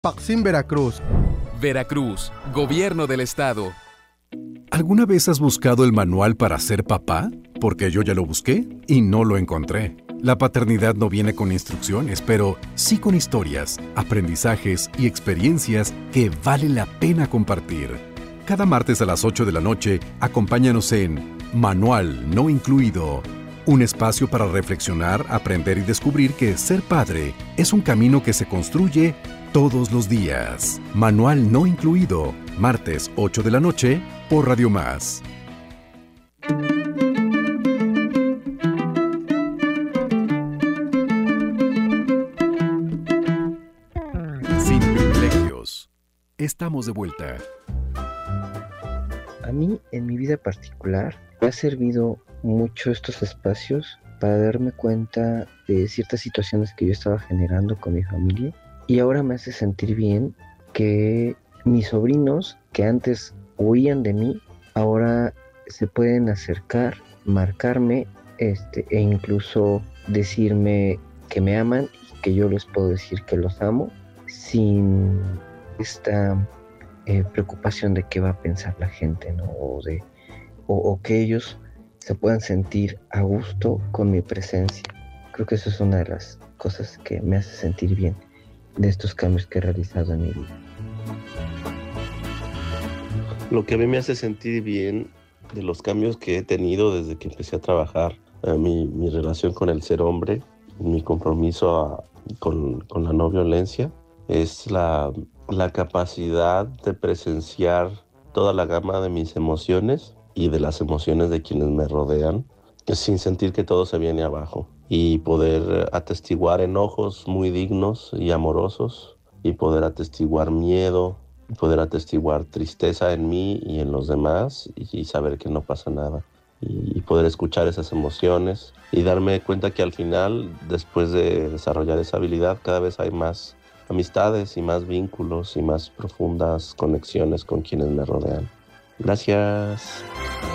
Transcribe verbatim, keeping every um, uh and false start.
Paxim Veracruz. Veracruz, Gobierno del Estado. ¿Alguna vez has buscado el manual para ser papá? Porque yo ya lo busqué y no lo encontré. La paternidad no viene con instrucciones, pero sí con historias, aprendizajes y experiencias que vale la pena compartir. Cada martes a las ocho de la noche, acompáñanos en Manual No Incluido. Un espacio para reflexionar, aprender y descubrir que ser padre es un camino que se construye todos los días. Manual No Incluido, martes ocho de la noche, por Radio Más. Sin privilegios. Estamos de vuelta. A mí, en mi vida particular, me ha servido mucho estos espacios para darme cuenta de ciertas situaciones que yo estaba generando con mi familia, y ahora me hace sentir bien que mis sobrinos, que antes huían de mí, ahora se pueden acercar, marcarme este, e incluso decirme que me aman y que yo les puedo decir que los amo sin esta eh, preocupación de qué va a pensar la gente, ¿no? O, de, o, o que ellos se puedan sentir a gusto con mi presencia. Creo que eso es una de las cosas que me hace sentir bien de estos cambios que he realizado en mi vida. Lo que a mí me hace sentir bien de los cambios que he tenido desde que empecé a trabajar, eh, mi, mi relación con el ser hombre, mi compromiso a, con, con la no violencia, es la, la capacidad de presenciar toda la gama de mis emociones y de las emociones de quienes me rodean, sin sentir que todo se viene abajo, y poder atestiguar enojos muy dignos y amorosos, y poder atestiguar miedo, poder atestiguar tristeza en mí y en los demás, y saber que no pasa nada, y poder escuchar esas emociones y darme cuenta que al final, después de desarrollar esa habilidad, cada vez hay más amistades y más vínculos y más profundas conexiones con quienes me rodean. Gracias.